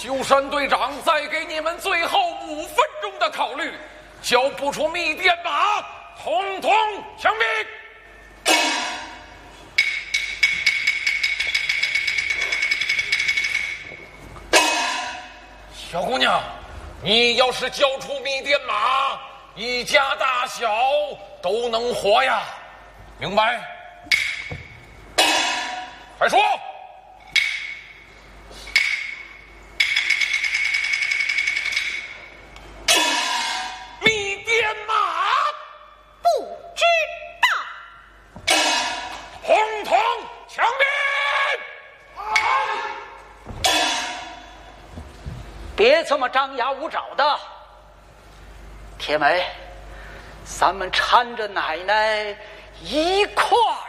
修山队长，再给你们最后5分钟的考虑，交不出密电码，统统枪毙！小姑娘，你要是交出密电码，一家大小都能活呀，明白？快说！密电码不知道， 统统枪毙！ 别这么张牙舞爪的，铁梅，咱们搀着奶奶一块儿